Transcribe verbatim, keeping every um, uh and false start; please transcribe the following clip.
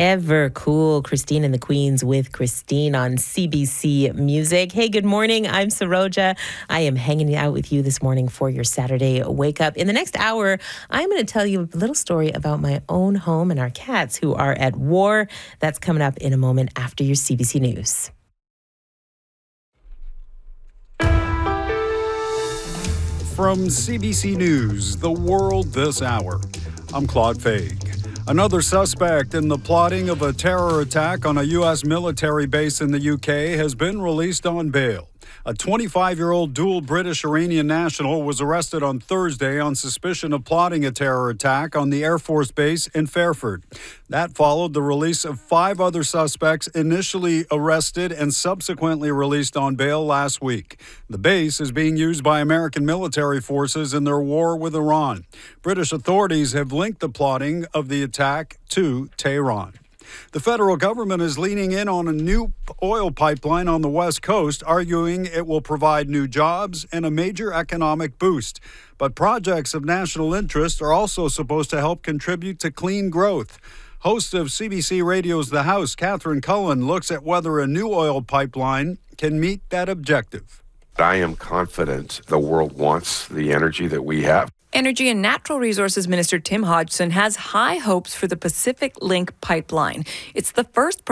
Ever cool. Christine and the Queens with Christine on C B C Music. Hey, good morning. I'm Saroja. I am hanging out with you this morning for your Saturday wake up. In the next hour, I'm going to tell you a little story about my own home and our cats who are at war. That's coming up in a moment after your C B C News. From C B C News, The World This Hour, I'm Claude Faig. Another suspect in the plotting of a terror attack on a U S military base in the U K has been released on bail. A twenty-five-year-old dual British-Iranian national was arrested on Thursday on suspicion of plotting a terror attack on the Air Force Base in Fairford. That followed the release of five other suspects initially arrested and subsequently released on bail last week. The base is being used by American military forces in their war with Iran. British authorities have linked the plotting of the attack to Tehran. The federal government is leaning in on a new oil pipeline on the West Coast, arguing it will provide new jobs and a major economic boost. But projects of national interest are also supposed to help contribute to clean growth. Host of C B C Radio's The House, Catherine Cullen, looks at whether a new oil pipeline can meet that objective. I am confident the world wants the energy that we have. Energy and Natural Resources Minister Tim Hodgson has high hopes for the Pacific Link pipeline. It's the first